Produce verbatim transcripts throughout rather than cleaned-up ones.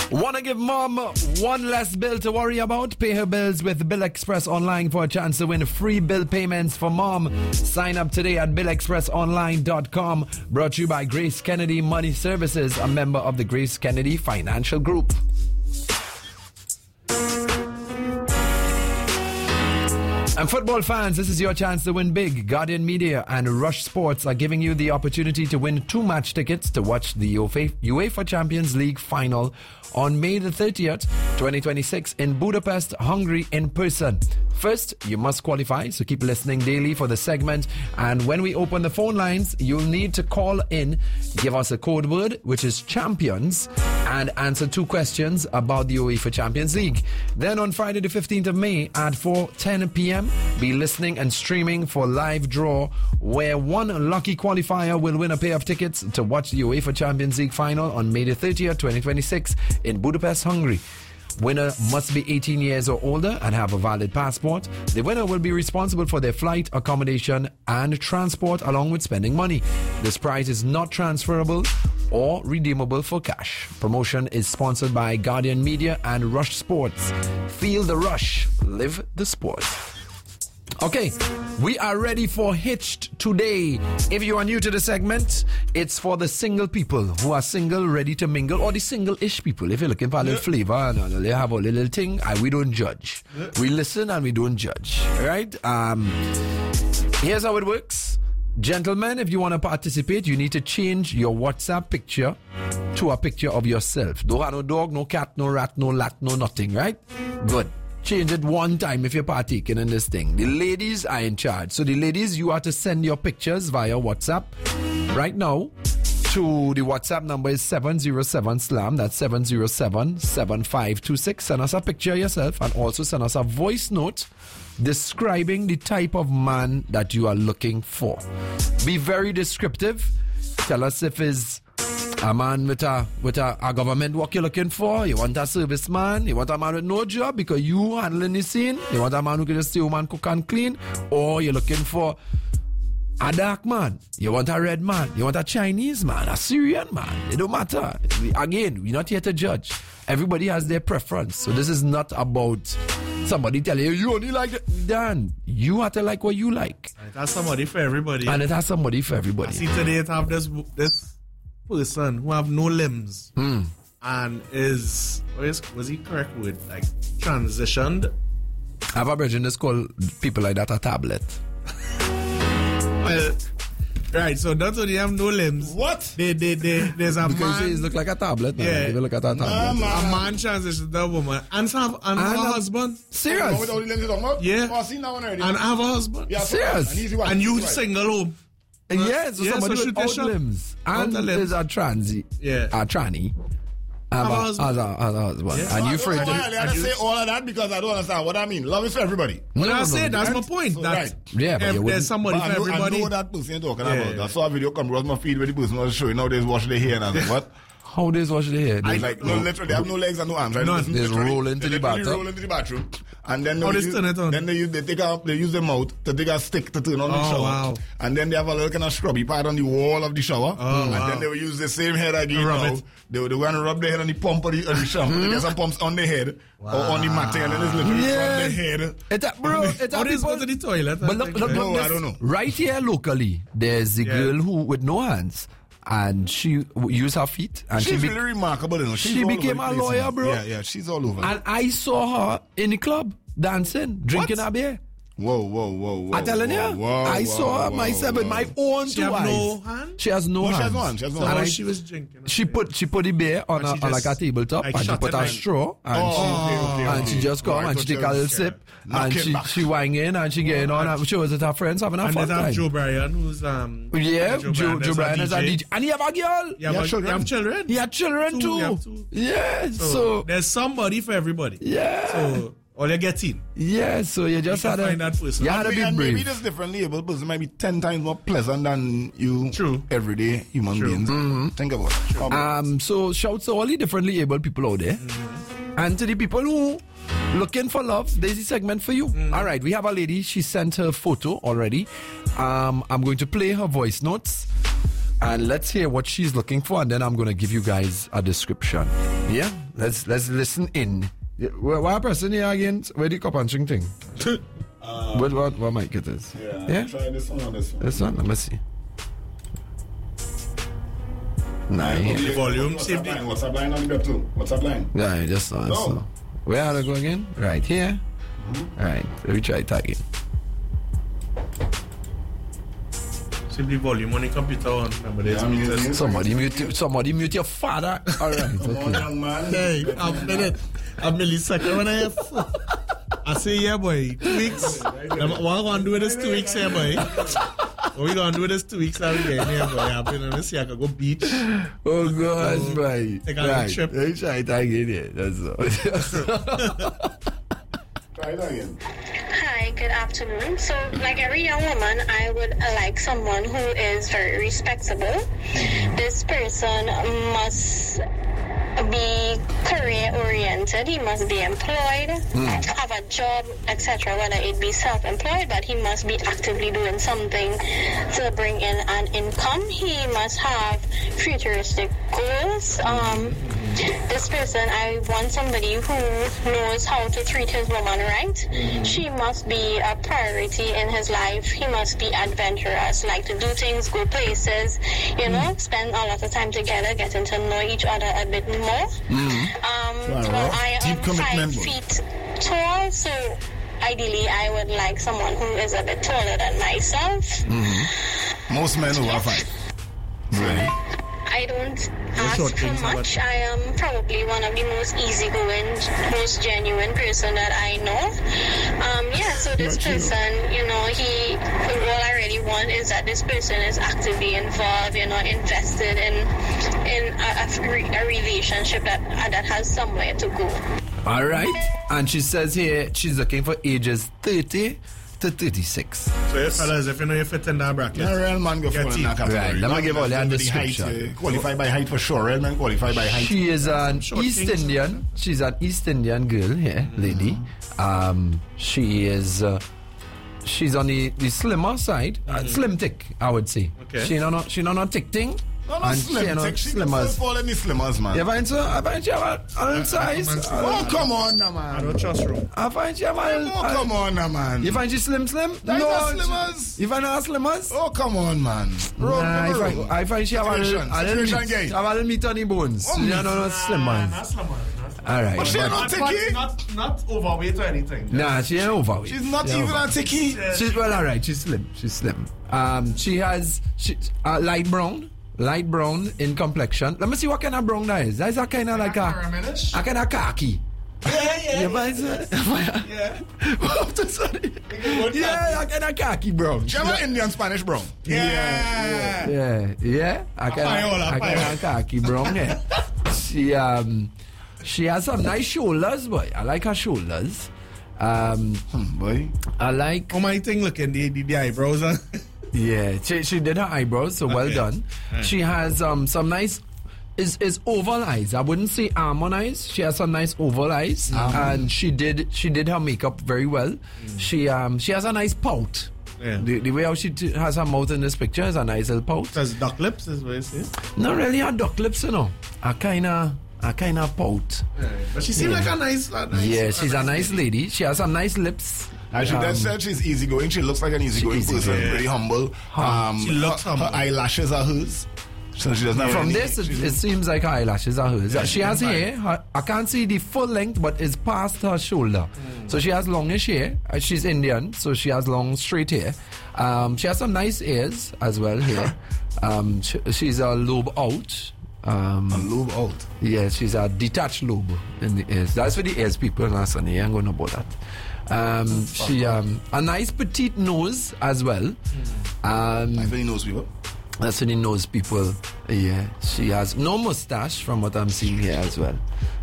Wanna give mom one less bill to worry about? Pay her bills with Bill Express Online for a chance to win free bill payments for mom. Sign up today at bill express online dot com. Brought to you by Grace Kennedy Money Services, a member of the Grace Kennedy Financial Group. And football fans, this is your chance to win big. Guardian Media and Rush Sports are giving you the opportunity to win two match tickets to watch the UEFA Champions League final on May the thirtieth, twenty twenty-six in Budapest, Hungary in person. First, you must qualify, so keep listening daily for the segment. And when we open the phone lines, you'll need to call in, give us a code word, which is champions, and answer two questions about the UEFA Champions League. Then on Friday the fifteenth of May at four ten p.m, be listening and streaming for live draw, where one lucky qualifier will win a pair of tickets to watch the UEFA Champions League final on May the thirtieth, twenty twenty-six in Budapest, Hungary. Winner must be eighteen years or older and have a valid passport. The winner will be responsible for their flight, accommodation, and transport, along with spending money. This prize is not transferable or redeemable for cash. Promotion is sponsored by Guardian Media and Rush Sports. Feel the rush. Live the sport. Okay, we are ready for Hitched today. If you are new to the segment, it's for the single people who are single, ready to mingle, or the single-ish people. If you're looking for a little yeah. flavor and they have a little thing, I, we don't judge. Yeah. We listen and we don't judge. Right? Um, here's how it works. Gentlemen, if you want to participate, you need to change your WhatsApp picture to a picture of yourself. Don't have no dog, no cat, no rat, no lat, no nothing, right? Good. Change it one time if you're partaking in this thing. The ladies are in charge. So the ladies, you are to send your pictures via WhatsApp right now to the WhatsApp number is seven zero seven SLAM. That's seven zero seven, seven five two six. Send us a picture of yourself and also send us a voice note describing the type of man that you are looking for. Be very descriptive. Tell us if it's a man with a with a, a government work you're looking for. You want a serviceman. You want a man with no job because you handling the scene. You want a man who can just stay home and cook and clean. Or you're looking for a dark man. You want a red man. You want a Chinese man. A Syrian man. It don't matter. Again, we're not here to judge. Everybody has their preference. So this is not about somebody telling you, you only like it. Dan, you have to like what you like. It has somebody for everybody. And it has somebody for everybody. I see today it have this this person who have no limbs mm. and is, is was he correct with like transitioned? I have a virgin that's called people like that a tablet. Well, right, so not only have no limbs. What? They, they, they, there's a because man. It look like a tablet. Man. Yeah. If you look at a tablet. Nah, man. A man transitioned to a woman and have and, and have a husband. Serious? Without the limbs you're talking about? Yeah. Oh, I've seen that one already. And have a husband. Yeah, serious? And, easy one. And you right. single home. Yes, so yeah, somebody so with out limbs. And there's a transi, yeah. a tranny. Have a husband. As a, as a husband. Yeah. And I you don't afraid know to... why I say all of that because I don't understand what I mean. Love is for everybody. No, Well, no, I no, say no. that's my point. So, that right. Yeah, but if you there's wouldn't- somebody But for I know, everybody. I know that person you're talking Yeah, about. yeah. I saw a video come across my feed where the person was showing how they wash their hair and I was like, what? How does wash the hair? I They- like, no, literally, they have no legs and no arms, right? None. Listen, They literally, roll into they the literally bathtub. roll into the bathroom. And then Oh, they they use, turn it on. then they use, they take out, they use their mouth to take a stick to turn on the Oh, shower. wow. And then they have a little kind of scrubby part on the wall of the shower. Oh, and wow. then they will use the same head again Rub now. it. They will, they will want to rub their head on the pump of the, of the shower. They get some pumps on their head or on the matting and then it's literally Yeah. rub their head. It's a, bro, it's How a they people... go to the toilet? But look, look, No, look, I don't know. Right here locally, there's the Yeah. girl who with no hands, and she w- used her feet, and She's she, be- really remarkable, you know. She's she all became over a the place, lawyer, you know. bro. Yeah, yeah, she's all over. and I saw her in the club dancing, drinking What? a beer. Whoa, whoa, whoa, whoa. I'm telling whoa, you, whoa, I whoa, saw her whoa, myself whoa. with my own She two have eyes. no hand? She has no No, she hands. has no hand, she has no So hand. how I- she was drinking. She put she put the beer on, And a, she on like a just, tabletop like, and she shot put it a right. straw and Oh, she okay, okay, and okay. she just come Right, and she so take a little just- sip Knock and it she back. she wang in and she getting on and she was with her friends having a And fun then have time. Joe Bryan, who's um. Yeah, Joe Joe, Bryan Joe is Bryan is a D J. And he have a girl. You have, Yeah, a- you children. have children. He had children Two, too. you have two. Yeah, So, so, there's somebody for everybody. yeah. So all you're getting. Yeah, so you just You had can a, find that person. you had to And be and maybe brave. this differently able person might be ten times more pleasant than you True. everyday human True. beings. Mm-hmm. Think about it. Come on. Um, so shouts to all the differently able people out there, and to the people who looking for love. There's a segment for you. All right, we have a lady. She sent her photo already. Um, I'm going to play her voice notes. and let's hear what she's looking for, and then I'm going to give you guys a description. Yeah, let's let's listen in. Yeah, what, what person here again? Where the cup and string thing? uh, what what what mic it is? Yeah. yeah? Try this one or this one. This one. Let me see. Nice. The volume. What's up line? What's up line on the two? What's up line? Yeah, just uh, No. so. Where are they going again? Right here. Mm-hmm. Right. Let me try it again. See the volume on the computer on. Remember, there's Yeah, meters. yeah. Somebody mute. Somebody mute your father. All right. Come on, Okay. young man. Hey, I'm minute. I'm millisecond when I have. I say, yeah, boy. Two weeks. What I'm going to do with this two weeks here, boy? What we going to do with this two weeks out here, boy? I've been on this. I can go beach. Oh gosh, boy. Take a little Right. trip. Let me try it again. Yeah. That's all. Try it again. Hi, good afternoon. So, like every young woman, I would like someone who is very respectable. This person must be career oriented. He must be employed, have a job, et cetera. Whether it be self-employed, but he must be actively doing something to bring in an income. He must have futuristic goals. Um, this person, I want somebody who knows how to treat his woman right. She must be a priority in his life. He must be adventurous, like to do things, go places, you know, spend a lot of time together, getting to know each other a bit more. Um, Wow. well, I Deep am commitment. five feet tall, so ideally I would like someone who is a bit taller than myself. Most men over five. Really? I don't short ask for things, much. I am probably one of the most easygoing, most genuine person that I know. Um, yeah, so this person, you know, he, all I really want is that this person is actively involved, you know, invested in in a, a, a relationship that that has somewhere to go. All right. And she says here she's looking for ages thirty to thirty-six. So, you fellas, if you know you fit in that bracket, Yeah, real man go Get for in it. that category. Right, let me Not give all because that of the height, description. uh, Qualify by height for sure. Real man qualify by height. She is an Short East things. Indian. She's an East Indian girl here, lady. Um, she is. Uh, she's on the, the slimmer side, uh, slim thick, I would say. Okay. She not not she not not thick thing. No, no, and slim. she not Take- She can slimmers. fall any slimmers, man. You find so? I find she have a, a size. come on, Oh, come on, now, I man. don't trust you. I find she have a. Oh, come on, now, man. You find she slim slim? That is a she- slimmers. You find her slimmers? Oh, come on, man. Roll, Nah, I roll, find, roll. I find she have a little, Situation, a little situation meat, gay. have a little meat on the bones. Oh, She meat. don't know no slim man. That's the man. All right. But she but- not Not, ticky. not, not overweight or anything. Nah, she ain't overweight. She's not She ain't even a overweight. ticky. She's well, all right. She's slim. She's slim. Um, she has she, uh, light brown, light brown in complexion. Let me see what kind of brown that is. That's a kind of like a, Caramelish? a kind of khaki. Yeah, yeah. You find it? Yeah. What the sorry? Yeah, a kind of khaki brown. She have an Indian Spanish brown. Yeah. Yeah, yeah. I can, payola, I can payola. khaki brown. Yeah. She um, she has some nice shoulders, boy. I like her shoulders. Um, Hmm, boy. I like. How my thing looking? The, the, the eyebrows, huh? Yeah, she she did her eyebrows, so well Okay. done. She has um some nice. Is is oval eyes. I wouldn't say almond eyes. She has some nice oval eyes, and she did she did her makeup very well. She um she has a nice pout. Yeah. The, the way how she t- has her mouth in this picture is a nice little pout. Does duck lips, is what it says. Not really a duck lips, you know. A kind of a kind of pout. But she seems like a nice, a nice. Yeah, she's a nice lady. She has some nice lips. And she Um, does said she's easygoing. She looks like an easygoing She person, easy, yeah. very humble. Um, She looks her, humble. Her eyelashes are hers. So she doesn't have From any- this, it, she's- it seems like her eyelashes are hers. Yeah, she has she's hair. Her, I can't see the full length, but it's past her shoulder. So she has longish hair. Uh, She's Indian, so she has long, straight hair. Um, she has some nice ears as well here. um, she, she's a lobe out. Um, a lobe out. yeah, she's a detached lobe in the ears. That's for the ears people, not Sonny. You ain't gonna know about that. Um, she um, a nice petite nose as well. Um, I think he knows people. that's when he knows people. Yeah, she has no mustache from what I'm seeing here as well.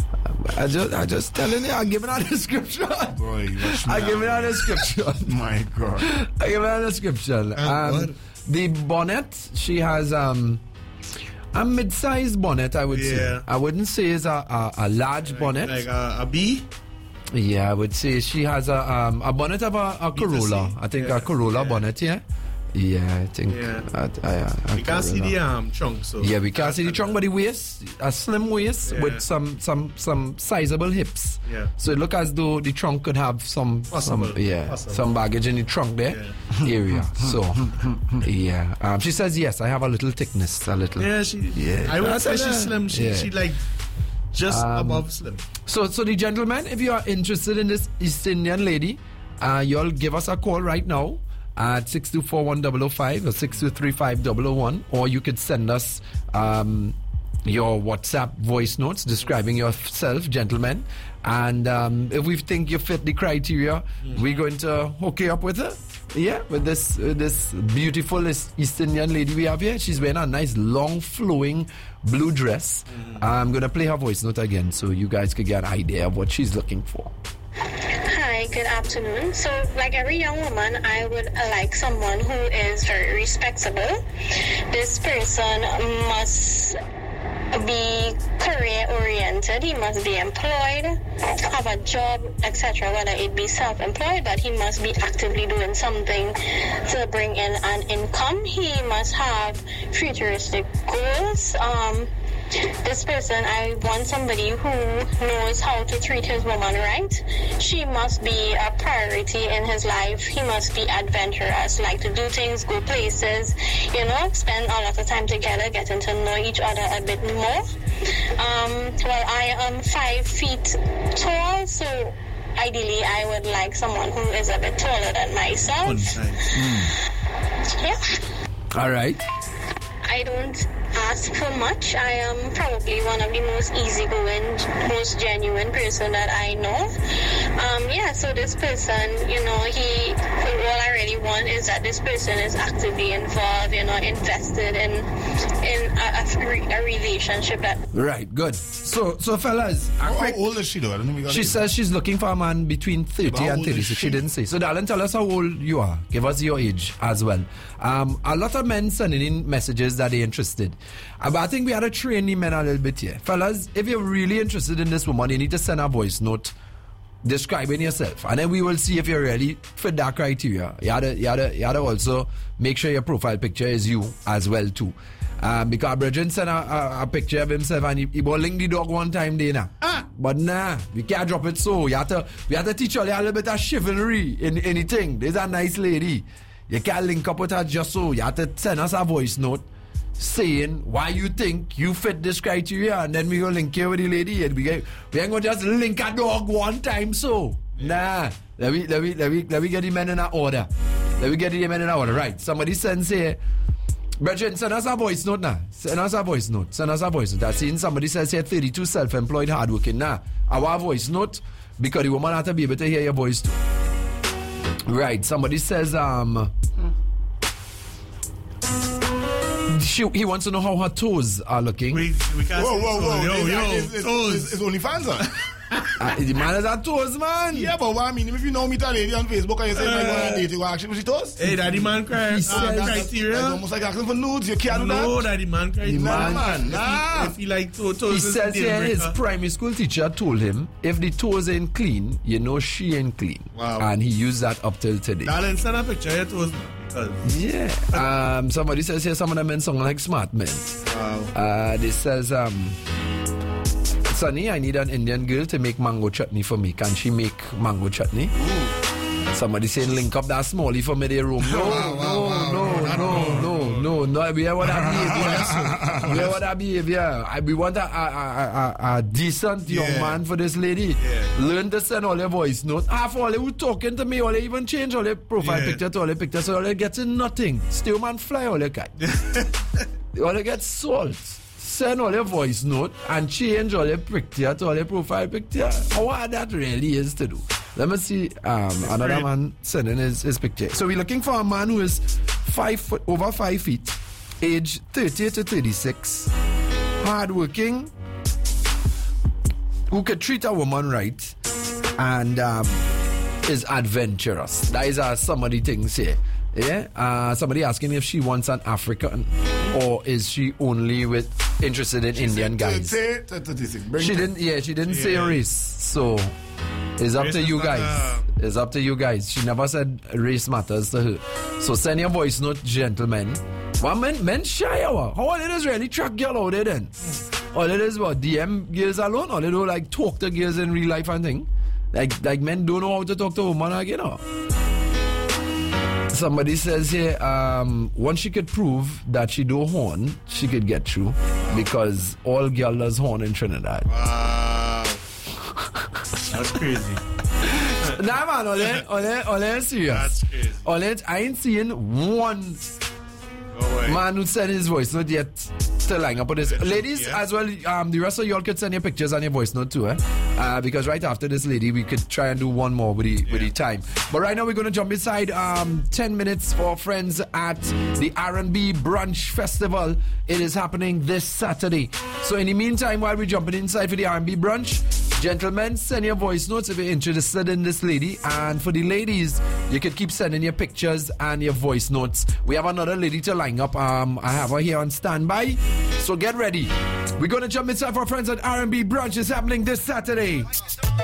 I just, I just telling you, I'm giving her a description. Boy, watch me I'm now. giving her a description. My God. I'm giving her a description. Ah, Um, good. the bonnet, she has um, a mid-sized bonnet, I would say. Yeah. I wouldn't say it's a, a, a large bonnet. Like a, a bee. Yeah, I would say she has a um, a bonnet of a, a Corolla. I think Yeah, a Corolla yeah. bonnet, yeah. Yeah, I think. Yeah. I, I, I, We can't see the um, trunk, so. Yeah, we can't see the trunk, but the waist, a slim waist Yeah. with some some some sizable hips. Yeah. So it look as though the trunk could have some, Possible. some yeah, Possible. some baggage in the trunk there area. So yeah, um, she says yes. I have a little thickness, a little. Yeah, she. Yeah. I would That's say a- she's slim. She, yeah. she like just Um, above slim. So, so the gentlemen, if you are interested in this East Indian lady, uh, you'll give us a call right now at six two four one zero zero five or six two three five zero zero one, or you could send us um, your WhatsApp voice notes describing yourself, gentlemen. And um, if we think you fit the criteria, mm. we're going to hook you up with her. Yeah, with this uh, this beautiful East Indian lady we have here. She's wearing a nice long flowing blue dress. Mm. I'm going to play her voice note again so you guys could get an idea of what she's looking for. Hi, good afternoon. So, like every young woman, I would like someone who is very respectable. This person must be career oriented. He must be employed, have a job, et cetera. Whether it be self-employed, but he must be actively doing something to bring in an income. He must have futuristic goals. Um, This person, I want somebody who knows how to treat his woman right. She must be a priority in his life. He must be adventurous, like to do things, go places, you know, spend a lot of time together, getting to know each other a bit more. Um, well, I am five feet tall, so ideally I would like someone who is a bit taller than myself. Mm. Yeah. All right. I don't ask for much. I am probably one of the most easygoing, most genuine person that I know. Um, yeah, so this person, you know, he, all I really want is that this person is actively involved, you know, invested in in a, a, a relationship that... Right, good. So, so fellas, a How, how quick- old is she though? I don't think we got she it. says she's looking for a man between thirty How and old is thirty-six. She she? didn't say. So, darling, tell us how old you are. Give us your age as well. Um, a lot of men sending in messages that they're interested. Uh, but I think we had to train the men a little bit here. Fellas, if you're really interested in this woman, you need to send a voice note describing yourself. And then we will see if you're really fit that criteria. You have to, you have to, you have to also make sure your profile picture is you as well, too. Um, because Bridget sent a, a, a picture of himself and he, he will link the dog one time day now. Ah. But nah, we can't drop it so. You have to, we have to teach you a little bit of chivalry in anything. There's a nice lady. You can't link up with her just so. You have to send us a voice note saying why you think you fit this criteria, and then we go link you with the lady and we, get, we ain't gonna just link a dog one time so. Nah. Let me, let me, let me, let me get the men in that order. Let me get the men in that order. Right. Somebody sends here. Brethren, send us a voice note now. Send us a voice note. Send us a voice note. I've seen somebody says here thirty-two self-employed, hardworking. Now, our voice note, because the woman has to be able to hear your voice too. Right. Somebody says, um, she, he wants to know how her toes are looking. We, we can't Whoa, see whoa, the whoa. toes. Yo, Is- yo, is- is- toes. is- is only fans on. Uh, the man has her toes, man. Yeah, but what I mean, if you know me to a lady on Facebook and you say, uh, like, want to date you, actually, was she toes? Hey, daddy man cri- He uh, says- criteria. It's almost like asking for nudes. You can't do No, that. daddy man criteria. Nah, man- man. If Nah. he, if he like to, toes He is says deal here his breaker. primary school teacher told him if the toes ain't clean, you know she ain't clean. Wow. And he used that up till today. Darling, send a picture of your toes, man, because Yeah. Um, somebody says here some of them men sound like smart men. Wow. Uh, this says, um, Sonny, I need an Indian girl to make mango chutney for me. Can she make mango chutney? Ooh. Somebody saying link up that smallie for me their room. No, Wow, wow, no, wow. no, no, no, no, no. We have what that behavior. We have what that behavior. I- We want a, a, a, a, a decent young Yeah. man for this lady. Yeah. Learn to send all your voice notes. Half all they who talking to me, all they even change all their profile Yeah. picture to all their pictures, so all they getting nothing. Still man fly all they got. All they get salt. Send all your voice note and change all your picture to all your profile picture. How hard that really is to do. Let me see um, another great. man sending his, his picture. So we're looking for a man who is five foot over five feet, age thirty to thirty-six, hardworking, who could treat a woman right, and um, is adventurous. That is uh, some of the things here. Yeah, uh, somebody asking if she wants an African or is she only with interested in Indian guys. thirty to thirty-six. Bring She it. didn't. Yeah, she didn't say Yeah. race. So It's up Race to is you not guys. a- It's up to you guys. She never said race matters to her. So send your voice note, gentlemen. Well, men, men shy hour. How all it is really track girl out there then? All it is what D M girls alone. All they do like talk to girls in real life and thing. Like like men don't know how to talk to a woman again. You know? Somebody says here, um, once she could prove that she do horn, she could get through because all girl does horn in Trinidad. Wow. That's crazy. Nah, man, all that, all that, all that serious. That's crazy. All that, I ain't seeing one Oh, wait. man who sent his voice note yet to line up with this. Ladies, Yeah. as well, um, the rest of y'all could send your pictures and your voice note too, eh? Uh, because right after this lady, we could try and do one more with the, with the time. But right now, we're going to jump inside um, ten minutes for friends at the R and B Brunch Festival. It is happening this Saturday. So in the meantime, while we're jumping inside for the R and B Brunch, gentlemen, send your voice notes if you're interested in this lady. And for the ladies, you can keep sending your pictures and your voice notes. We have another lady to line up. Um, I have her here on standby. So get ready. We're going to jump inside for our friends at R and B Brunch. It's happening this Saturday.